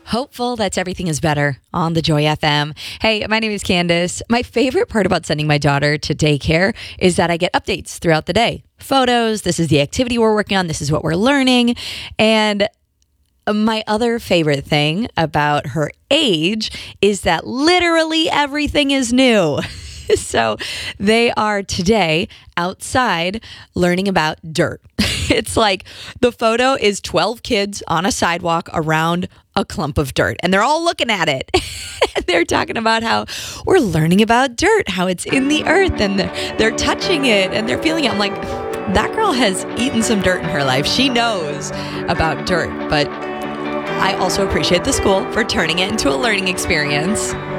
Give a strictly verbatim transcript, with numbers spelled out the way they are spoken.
hopeful that everything is better on the Joy F M. Hey, my name is Candace. My favorite part about sending my daughter to daycare is that I get updates throughout the day. Photos, this is the activity we're working on, this is what we're learning. And my other favorite thing about her age is that literally everything is new. So they are today outside learning about dirt. It's like the photo is twelve kids on a sidewalk around a clump of dirt, and they're all looking at it. They're talking about how we're learning about dirt, how it's in the earth, and they're, they're touching it and they're feeling it. I'm like, that girl has eaten some dirt in her life. She knows about dirt, but I also appreciate the school for turning it into a learning experience.